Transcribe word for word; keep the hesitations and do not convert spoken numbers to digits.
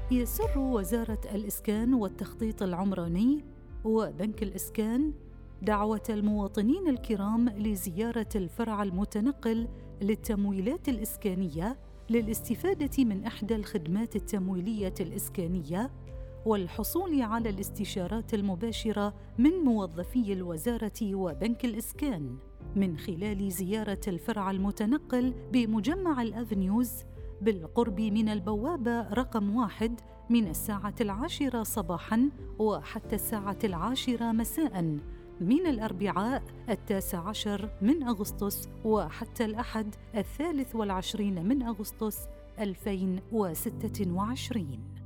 يسر وزارة الإسكان والتخطيط العمراني وبنك الإسكان دعوة المواطنين الكرام لزيارة الفرع المتنقل للتمويلات الإسكانية للاستفادة من إحدى الخدمات التمويلية الإسكانية والحصول على الاستشارات المباشرة من موظفي الوزارة وبنك الإسكان من خلال زيارة الفرع المتنقل بمجمع الأفنيوز بالقرب من البوابة رقم واحد من الساعة العاشرة صباحاً وحتى الساعة العاشرة مساءً من الأربعاء التاسع عشر من أغسطس وحتى الأحد الثالث والعشرين من أغسطس ألفين وستة وعشرين.